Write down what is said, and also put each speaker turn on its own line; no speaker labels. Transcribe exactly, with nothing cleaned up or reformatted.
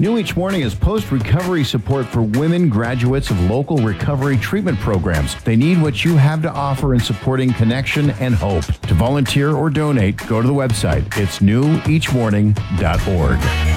New each morning is post-recovery support for women graduates of local recovery treatment programs. They need what you have to offer in supporting connection and hope. To volunteer or donate, go to the website. It's new each morning dot org.